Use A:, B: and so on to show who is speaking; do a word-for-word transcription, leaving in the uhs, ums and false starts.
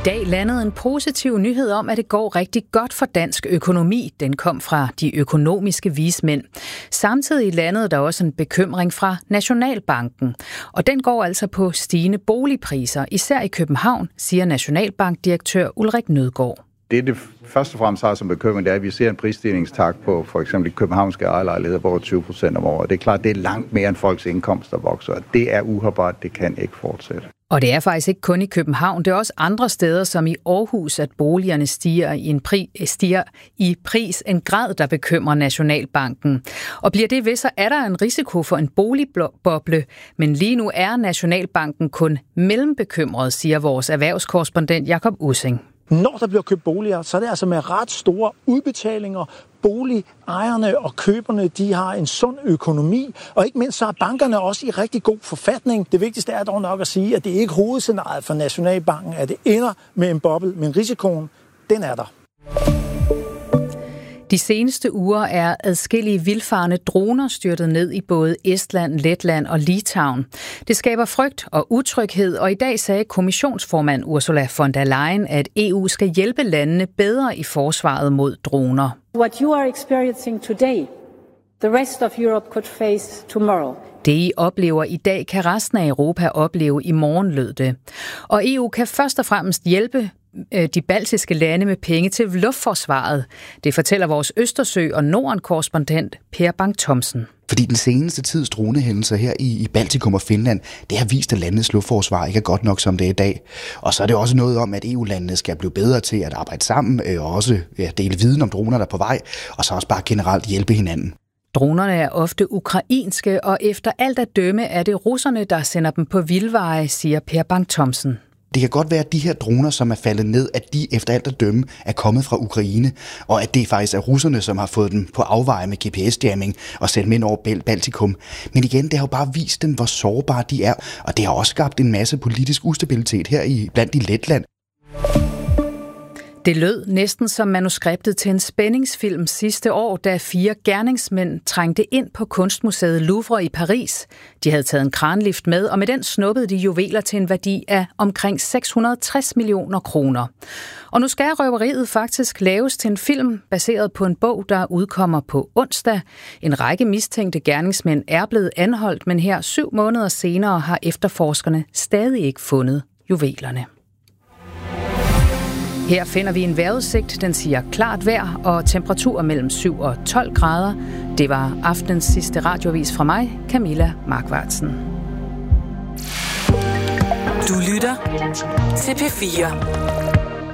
A: dag landede en positiv nyhed om, at det går rigtig godt for dansk økonomi. Den kom fra de økonomiske vismænd. Samtidig landede der også en bekymring fra Nationalbanken. Og den går altså på stigende boligpriser, især i København, siger Nationalbankdirektør Ulrik Nødgaard.
B: Det, det først og fremmest har som bekymring, det er, at vi ser en prisstigningstakt på for eksempel københavnske ejerlejligheder på over tyve procent om året. Det er klart, det er langt mere end folks indkomster vokser. Det er uholdbart, det kan ikke fortsætte.
A: Og det er faktisk ikke kun i København, det er også andre steder som i Aarhus, at boligerne stiger i, en pri, stiger i pris en grad, der bekymrer Nationalbanken. Og bliver det ved, så er der en risiko for en boligboble, men lige nu er Nationalbanken kun mellembekymret, siger vores erhvervskorrespondent Jakob Ussing.
C: Når der bliver købt boliger, så er det altså med ret store udbetalinger. Boligejerne og køberne, de har en sund økonomi, og ikke mindst så er bankerne også i rigtig god forfatning. Det vigtigste er dog nok at sige, at det ikke er hovedscenariet for Nationalbanken, at det ender med en boble, men risikoen, den er der.
A: De seneste uger er adskillige vildfarne droner styrtet ned i både Estland, Letland og Litauen. Det skaber frygt og utryghed, og i dag sagde kommissionsformand Ursula von der Leyen, at E U skal hjælpe landene bedre i forsvaret mod droner.
D: What you are experiencing today, the rest of Europe could face tomorrow.
A: Det, I oplever i dag, kan resten af Europa opleve i morgen, lød det. Og E U kan først og fremmest hjælpe de baltiske lande med penge til luftforsvaret. Det fortæller vores Østersø- og Norden-korrespondent Per Bang-Thomsen.
E: Fordi den seneste tids dronehændelser her i, i Baltikum og Finland, det har vist, at landenes luftforsvar ikke er godt nok, som det er i dag. Og så er det også noget om, at E U-landene skal blive bedre til at arbejde sammen, og også ja, dele viden om droner, der er på vej, og så også bare generelt hjælpe hinanden.
A: Dronerne er ofte ukrainske, og efter alt at dømme er det russerne, der sender dem på vildveje, siger Per Bang-Thomsen.
E: Det kan godt være, at de her droner, som er faldet ned, at de efter alt at dømme er kommet fra Ukraine, og at det faktisk er russerne, som har fået dem på afveje med G P S-jamming og sendt dem ind over Baltikum. Men igen, det har jo bare vist dem, hvor sårbare de er, og det har også skabt en masse politisk ustabilitet her i blandt i Letland.
A: Det lød næsten som manuskriptet til en spændingsfilm sidste år, da fire gerningsmænd trængte ind på kunstmuseet Louvre i Paris. De havde taget en kranlift med, og med den snuppede de juveler til en værdi af omkring seks hundrede og tres millioner kroner. Og nu skal røveriet faktisk laves til en film, baseret på en bog, der udkommer på onsdag. En række mistænkte gerningsmænd er blevet anholdt, men her syv måneder senere har efterforskerne stadig ikke fundet juvelerne. Her finder vi en vejrudsigt, den siger klart vejr og temperaturer mellem syv og tolv grader. Det var aftenens sidste radioavis fra mig, Camilla Markvartsen.
F: Du lytter til P fire.